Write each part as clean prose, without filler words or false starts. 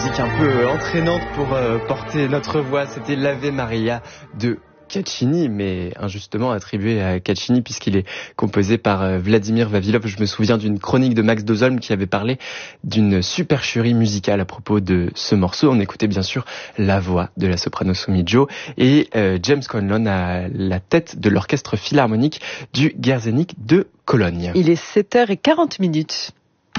musique un peu entraînante pour porter notre voix. C'était l'Ave Maria de Caccini, mais injustement attribué à Caccini puisqu'il est composé par Vladimir Vavilov. Je me souviens d'une chronique de Max Dozolm qui avait parlé d'une supercherie musicale à propos de ce morceau. On écoutait bien sûr la voix de la soprano Sumi Jo et James Conlon à la tête de l'orchestre philharmonique du Gherzénik de Cologne. Il est 7h40.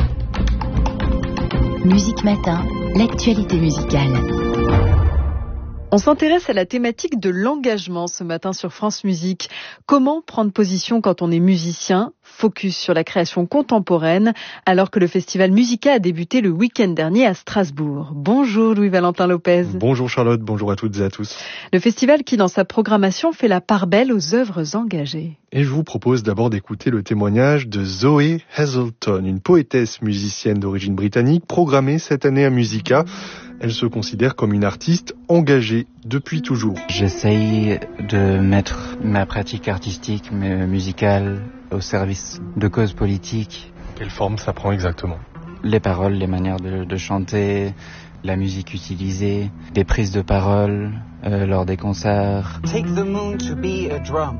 Musique Matin, l'actualité musicale. On s'intéresse à la thématique de l'engagement ce matin sur France Musique. Comment prendre position quand on est musicien ? Focus sur la création contemporaine, alors que le festival Musica a débuté le week-end dernier à Strasbourg. Bonjour Louis-Valentin Lopez. Bonjour Charlotte, bonjour à toutes et à tous. Le festival qui, dans sa programmation, fait la part belle aux œuvres engagées. Et je vous propose d'abord d'écouter le témoignage de Zoé Hazelton, une poétesse musicienne d'origine britannique, programmée cette année à Musica. Elle se considère comme une artiste engagée depuis toujours. J'essaye de mettre ma pratique artistique, musicale, au service de causes politiques. Quelle forme ça prend exactement ? Les paroles, les manières de chanter, la musique utilisée, des prises de parole lors des concerts. Take the moon to be a drum.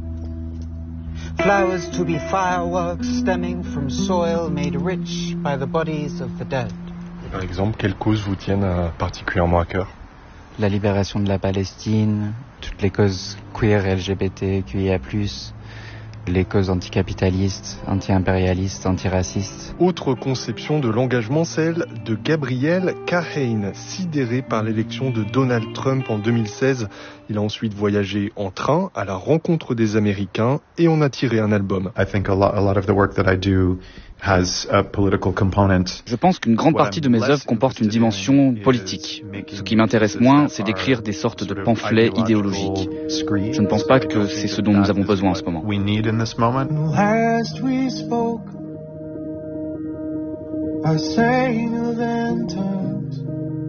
Flowers to be fireworks stemming from soil made rich by the bodies of the dead. Par exemple, quelles causes vous tiennent particulièrement à cœur ? La libération de la Palestine, toutes les causes queer et LGBTQIA+, les causes anticapitalistes, anti-impérialistes, antiracistes. Autre conception de l'engagement, celle de Gabriel Kahane, sidéré par l'élection de Donald Trump en 2016. Il a ensuite voyagé en train à la rencontre des Américains et en a tiré un album. I think a lot of the work that I do has a political component. Je pense qu'une grande partie de mes œuvres comporte une dimension politique. Ce qui m'intéresse moins, c'est d'écrire des sortes de pamphlets idéologiques. Je ne pense pas que c'est ce dont nous avons besoin en ce moment. Last we spoke, I sang of anthems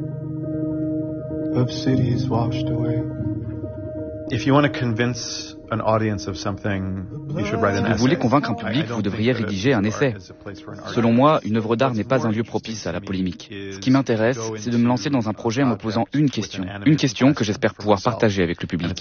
of cities washed away. If you want to convince an audience of something, you should write an essay. Si vous voulez convaincre un public, vous devriez rédiger un essai. Selon moi, une œuvre d'art n'est pas un lieu propice à la polémique. Ce qui m'intéresse, c'est de me lancer dans un projet en me posant une question que j'espère pouvoir partager avec le public.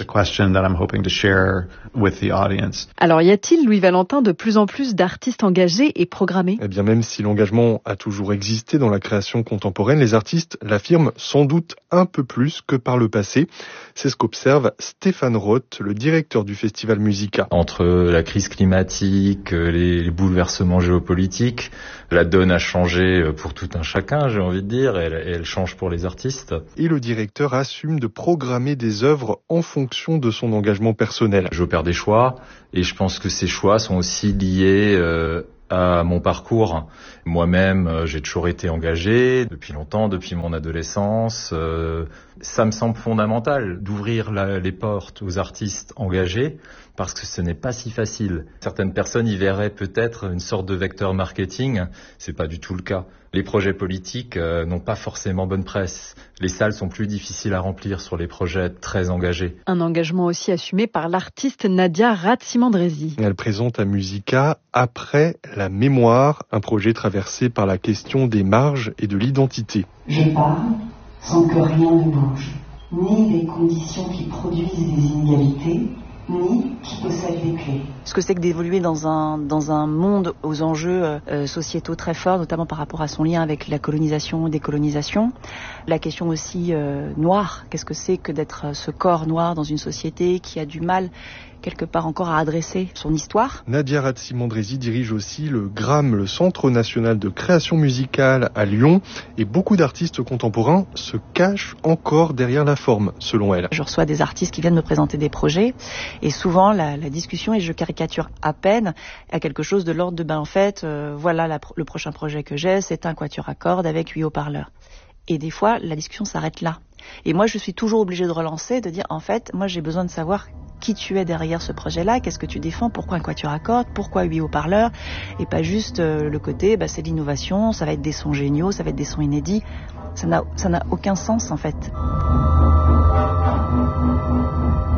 Alors y a-t-il, Louis-Valentin, de plus en plus d'artistes engagés et programmés ? Eh bien, même si l'engagement a toujours existé dans la création contemporaine, les artistes l'affirment sans doute un peu plus que par le passé. C'est ce qu'observe Stéphane Roth, le directeur du festival Musica. Entre la crise climatique, les bouleversements géopolitiques, la donne a changé pour tout un chacun, j'ai envie de dire, et elle change pour les artistes. Et le directeur assume de programmer des œuvres en fonction de son engagement personnel. J'opère des choix, et je pense que ces choix sont aussi liés à mon parcours. Moi-même, j'ai toujours été engagé depuis longtemps, depuis mon adolescence. Ça me semble fondamental d'ouvrir les portes aux artistes engagés parce que ce n'est pas si facile. Certaines personnes y verraient peut-être une sorte de vecteur marketing. C'est pas du tout le cas. Les projets politiques n'ont pas forcément bonne presse. Les salles sont plus difficiles à remplir sur les projets très engagés. Un engagement aussi assumé par l'artiste Nadia Ratsimandresi. Elle présente à Musica Après la mémoire, un projet traversé par la question des marges et de l'identité. Je parle sans que rien ne bouge, ni les conditions qui produisent des inégalités, ni qui possède des clés. Ce que c'est que d'évoluer dans un monde aux enjeux sociétaux très forts, notamment par rapport à son lien avec la colonisation, décolonisation. La question aussi noire, qu'est-ce que c'est que d'être ce corps noir dans une société qui a du mal quelque part encore à adresser son histoire. Nadia Ratsimandresi dirige aussi le GRAM, le Centre National de Création Musicale à Lyon, et beaucoup d'artistes contemporains se cachent encore derrière la forme, selon elle. Je reçois des artistes qui viennent me présenter des projets, et souvent la discussion, et je caricature à peine, à quelque chose de l'ordre de, voilà le prochain projet que j'ai, c'est un quatuor à cordes avec 8 haut-parleurs. Et des fois, la discussion s'arrête là. Et moi, je suis toujours obligée de relancer, de dire, en fait, moi j'ai besoin de savoir qui tu es derrière ce projet-là, qu'est-ce que tu défends, pourquoi un quatuor à cordes, pourquoi 8 haut-parleurs, et pas juste le côté, c'est l'innovation, ça va être des sons géniaux, ça va être des sons inédits. Ça n'a aucun sens, en fait.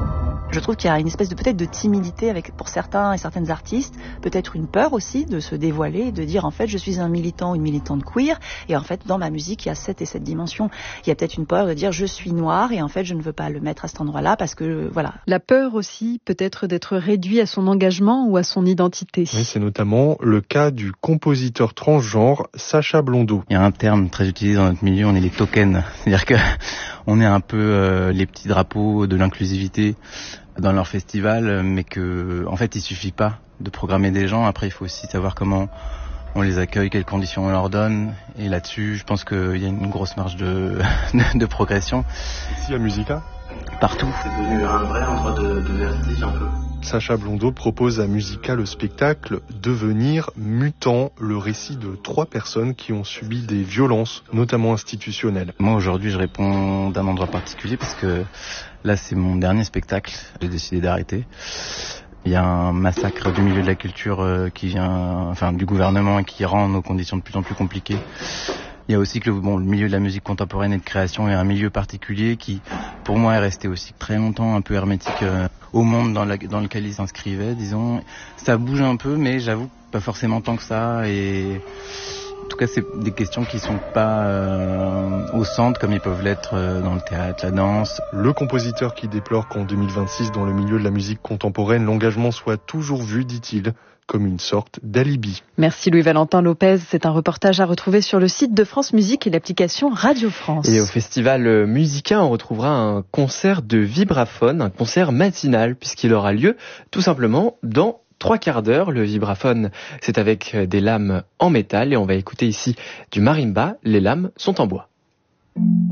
Je trouve qu'il y a une espèce de peut-être de timidité pour certains et certaines artistes, peut-être une peur aussi de se dévoiler et de dire en fait je suis un militant ou une militante queer et en fait dans ma musique il y a cette dimension. Il y a peut-être une peur de dire je suis noir et en fait je ne veux pas le mettre à cet endroit-là parce que voilà. La peur aussi peut-être d'être réduit à son engagement ou à son identité. Oui, c'est notamment le cas du compositeur transgenre Sacha Blondeau. Il y a un terme très utilisé dans notre milieu, on est les tokens, c'est-à-dire que on est un peu les petits drapeaux de l'inclusivité dans leur festival, mais que en fait il suffit pas de programmer des gens, après il faut aussi savoir comment on les accueille, quelles conditions on leur donne, et là-dessus je pense qu'il y a une grosse marge de progression. Ici à Musica ? Partout. C'est devenu un vrai endroit de vertige un peu. Sacha Blondeau propose à Musica le spectacle Devenir mutant, le récit de 3 personnes qui ont subi des violences, notamment institutionnelles. Moi aujourd'hui je réponds d'un endroit particulier parce que là c'est mon dernier spectacle, j'ai décidé d'arrêter. Il y a un massacre du milieu de la culture qui vient, du gouvernement et qui rend nos conditions de plus en plus compliquées. Il y a aussi que le milieu de la musique contemporaine et de création est un milieu particulier qui, pour moi, est resté aussi très longtemps un peu hermétique au monde dans lequel il s'inscrivait, disons. Ça bouge un peu, mais j'avoue pas forcément tant que ça. Et en tout cas, c'est des questions qui sont pas au centre comme ils peuvent l'être dans le théâtre, la danse. Le compositeur qui déplore qu'en 2026, dans le milieu de la musique contemporaine, l'engagement soit toujours vu, dit-il, comme une sorte d'alibi. Merci Louis-Valentin Lopez. C'est un reportage à retrouver sur le site de France Musique et l'application Radio France. Et au festival Musica, on retrouvera un concert de vibraphone, un concert matinal, puisqu'il aura lieu tout simplement dans 3 quarts d'heure. Le vibraphone, c'est avec des lames en métal et on va écouter ici du marimba. Les lames sont en bois.